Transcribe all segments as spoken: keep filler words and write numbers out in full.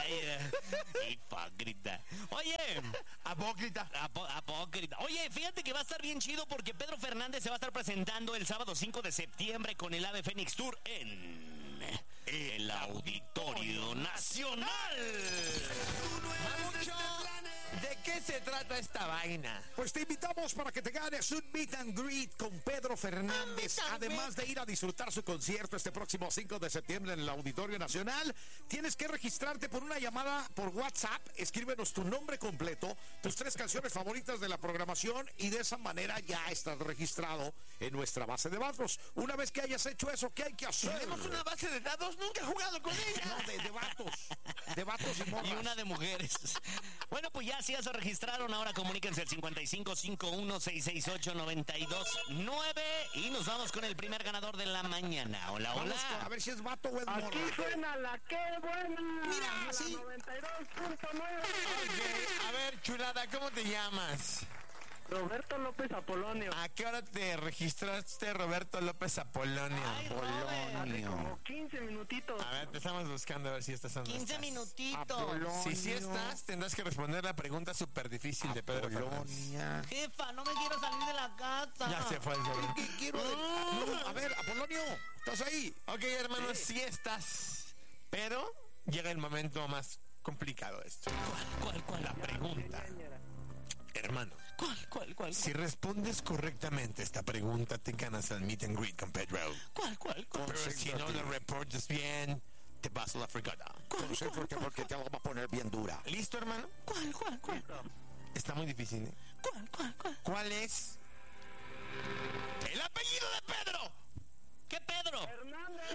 Ay, hipócrita. Oye, Apócrita. apo- apócrita. Oye, fíjate que va a estar bien chido porque Pedro Fernández se va a estar presentando el sábado cinco de septiembre con el Ave Fénix Tour en el Auditorio Nacional. Mamucho, ¿de qué se trata esta vaina? Pues te invitamos para que te ganes un meet and greet con Pedro Fernández. Además de ir a disfrutar su concierto este próximo cinco de septiembre en el Auditorio Nacional, tienes que registrarte por una llamada por WhatsApp. Escríbenos tu nombre completo, tus tres canciones favoritas de la programación y de esa manera ya estás registrado en nuestra base de datos. Una vez que hayas hecho eso, ¿qué hay que hacer? ¿Tenemos una base de datos? Nunca he jugado con ella. No, de, de vatos. De vatos y morras. Y una de mujeres. Bueno, pues ya si ya se registraron, ahora comuníquense al cincuenta y cinco cincuenta y uno, seiscientos sesenta y ocho, noventa y dos nueve y nos vamos con el primer ganador de la mañana. Hola, hola. Vamos con- a ver si es vato o es morra. Aquí suena la que buena. Mira, la sí. noventa y dos punto nueve. Ok, a ver, chulada, ¿cómo te llamas? Roberto López Apolonio. ¿A qué hora te registraste, Roberto López Apolonio? Ay, Robert. Hace como quince minutitos. A ver, te estamos buscando a ver si estás o no quince estás. minutitos. Apolonio. Si sí estás, tendrás que responder la pregunta súper difícil de Pedro Fernández. Apolonia. Jefa, no me quiero salir de la casa. Ya se fue el celular. ¿Qué quiero de- No, a ver, Apolonio, ¿estás ahí? Ok, hermanos, sí estás. Pero llega el momento más complicado de esto. ¿Cuál, cuál? La pregunta. Hermano, ¿Cuál, cuál, cuál? si respondes correctamente esta pregunta, te ganas el meet and greet con Pedro. ¿Cuál, cuál, cuál? Pero si no lo reportas bien, te vas a la fregada. Concéntrate porque te la va a poner bien dura. ¿Listo, hermano? ¿Cuál, cuál, cuál? Está muy difícil, ¿eh? ¿Cuál, cuál, cuál? ¿Cuál es el apellido de Pedro? ¿Qué Pedro? Hernández.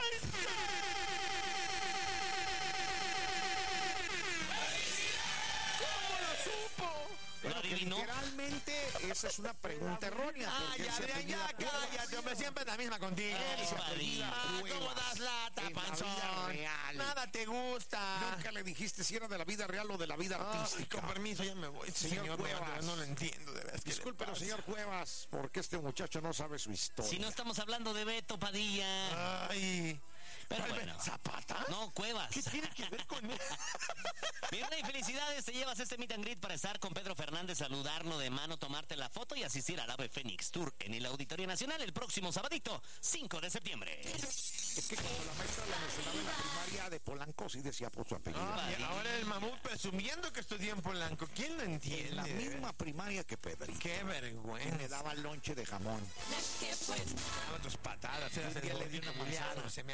¿Cómo lo supo? ¿Lo Pero que adivinó? literalmente esa es una pregunta errónea. Ah, porque ya, él se ya, apellida ya, Cuevas. cállate, hombre, siempre la misma contigo. Ay, se apellida Padilla. Ah, ¿cómo Cuevas. das lata, En la panzón? vida real. Nada te gusta. Nunca le dijiste si era de la vida real o de la vida Ay, artística. con permiso, ya me voy. Señor Señor, Cuevas. Cuevas. No lo entiendo, de verdad. Discúlpelo, señor Cuevas, porque este muchacho no sabe su historia. Si no estamos hablando de Beto Padilla. Ay. Pero ¿Cuál bueno. ve- ¿Zapata? No, Cuevas. ¿Qué tiene que ver con él? Mirna, y felicidades, te llevas este meet and greet para estar con Pedro Fernández, saludarlo de mano, tomarte la foto y asistir al Ave Fénix Tour en el Auditorio Nacional el próximo sabadito, cinco de septiembre. Es que cuando la maestra la mencionaba en la primaria de Polanco, sí decía por su apellido. Ah, y ahora el mamut presumiendo que estudió en Polanco. ¿Quién lo entiende? en la de misma verdad? primaria que Pedrito. Qué Que me vergüenza. daba lonche de jamón. Daba tus patadas. Eras Un el día le di gordito una manzana. Emiliano, se me